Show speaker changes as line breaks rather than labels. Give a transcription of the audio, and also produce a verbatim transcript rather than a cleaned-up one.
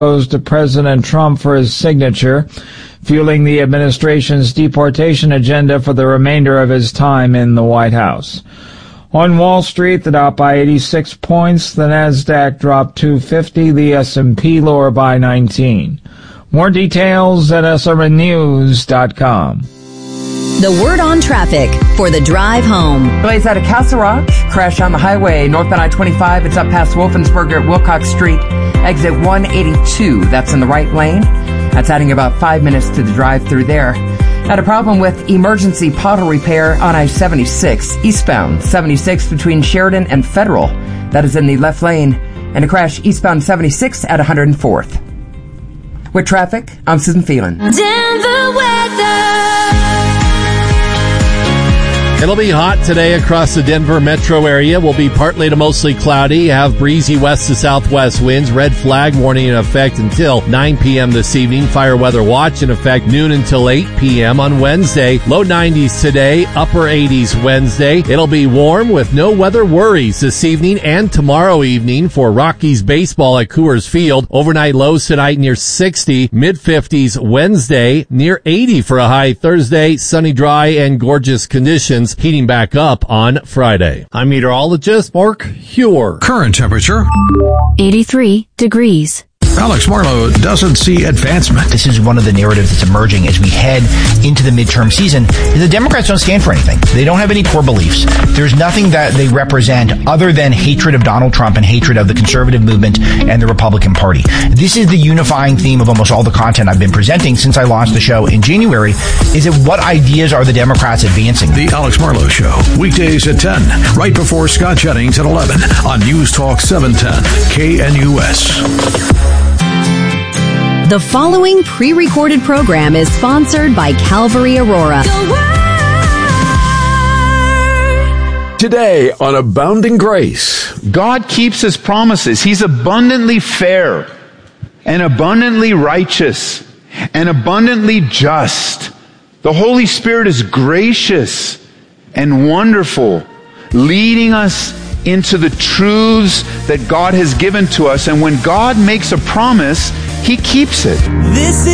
to President Trump for his signature, fueling the administration's deportation agenda for the remainder of his time in the White House. On Wall Street, the Dow by eighty-six points, the Nasdaq dropped two fifty, the S and P lower by nineteen. More details at S R N news dot com.
The word on traffic for the drive home.
Delays out of Castle Rock, crash on the highway, northbound I twenty-five, it's up past Wolfensberger at Wilcox Street, exit one eighty-two, that's in the right lane. That's adding about five minutes to the drive through there. Had a problem with emergency pothole repair on I seventy-six, eastbound seventy-six between Sheridan and Federal. That is in the left lane. And a crash eastbound seventy-six at one hundred fourth. With traffic, I'm Susan Phelan.
Denver weather.
It'll be hot today across the Denver metro area. Will be partly to mostly cloudy. Have breezy west to southwest winds. Red flag warning in effect until nine p.m. this evening. Fire weather watch in effect noon until eight p.m. on Wednesday. Low nineties today, upper eighties Wednesday. It'll be warm with no weather worries this evening and tomorrow evening for Rockies baseball at Coors Field. Overnight lows tonight near sixty. Mid fifties Wednesday. Near eighty for a high Thursday. Sunny, dry, and gorgeous conditions. Heating back up on Friday. I'm meteorologist Mark Huer.
Current temperature
eighty-three degrees.
Alex Marlowe doesn't see advancement.
This is one of the narratives that's emerging as we head into the midterm season. The Democrats don't stand for anything. They don't have any core beliefs. There's nothing that they represent other than hatred of Donald Trump and hatred of the conservative movement and the Republican Party. This is the unifying theme of almost all the content I've been presenting since I launched the show in January, is that what ideas are the Democrats advancing?
The Alex Marlowe Show, weekdays at ten, right before Scott Jennings at eleven on News Talk seven ten K N U S.
The following pre-recorded program is sponsored by Calvary Aurora.
Today on Abounding Grace.
God keeps His promises. He's abundantly fair and abundantly righteous and abundantly just. The Holy Spirit is gracious and wonderful, leading us into the truths that God has given to us. And when God makes a promise, He keeps it.
This is